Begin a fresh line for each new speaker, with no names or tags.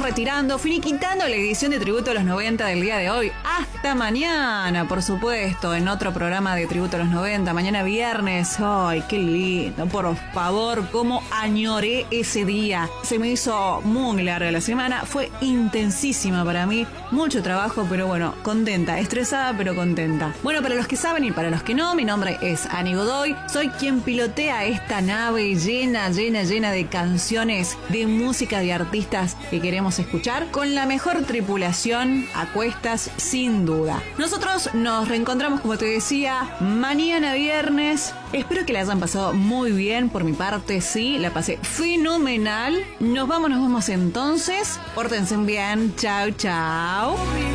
vamos retirando, finiquitando la edición de Tributo a los 90 del día de hoy. Hasta mañana, por supuesto, en otro programa de Tributo a los 90. Mañana viernes. Ay, qué lindo. Por favor, cómo añoré ese día. Se me hizo muy larga la semana. Fue intensísima para mí. Mucho trabajo, pero bueno, contenta. Estresada, pero contenta. Bueno, para los que saben y para los que no, mi nombre es Ani Godoy. Soy quien pilotea esta nave llena de canciones, de música, de artistas que queremos escuchar, con la mejor tripulación a cuestas, sin duda. Nosotros nos reencontramos, como te decía, mañana viernes. Espero que la hayan pasado muy bien. Por mi parte, sí, la pasé fenomenal. Nos vamos entonces. Pórtense bien. Chau, chau.